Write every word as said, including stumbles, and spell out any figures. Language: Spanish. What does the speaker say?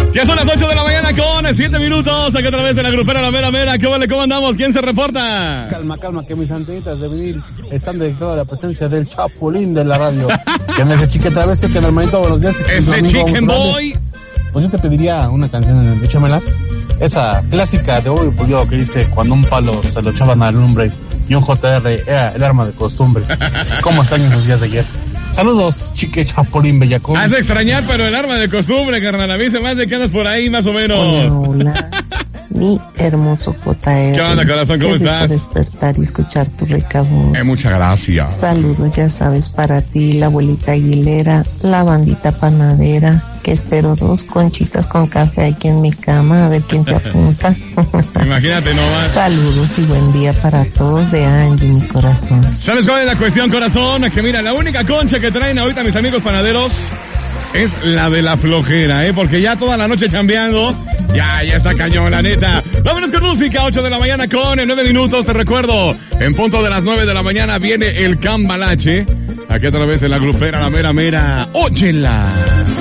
Ya son las ocho de la mañana con siete minutos, aquí a través de la grupera La Mera Mera. ¿Qué vale? ¿Cómo andamos? ¿Quién se reporta? Calma, calma, que mis antenitas de vinil están dedicadas a la presencia del Chapulín de la radio. Que me dice chique travieso, que mi hermanito buenos días. Ese Chicken Boy. Pues yo te pediría una canción en el Échamelas. Esa clásica de hoy, pues yo, que dice, cuando un palo se lo echaban al lumbre y un J R era el arma de costumbre. ¿Cómo extraño esos días de ayer? Saludos, chique Chapulín Bellacón. Hace extrañar, pero el arma de costumbre, carnal. A mí se me hace que andas por ahí, más o menos. Hola, hola. Mi hermoso J R. ¿Qué onda, corazón? ¿Cómo estás? Despertar y escuchar tu rica voz. Eh, muchas gracias. Saludos, ya sabes, para ti, la abuelita Aguilera, la bandita panadera, que espero dos conchitas con café aquí en mi cama, a ver quién se apunta. Imagínate nomás. Saludos y buen día para todos de Angie, mi corazón. ¿Sabes cuál es la cuestión, corazón? Que mira, la única concha que traen ahorita mis amigos panaderos es la de la flojera, ¿eh? Porque ya toda la noche chambeando, ya, ya está cañón, la neta. Vámonos con música, ocho de la mañana con nueve minutos, te recuerdo, en punto de las nueve de la mañana viene el Cambalache, aquí a través de la grupera La Mera Mera, óyela.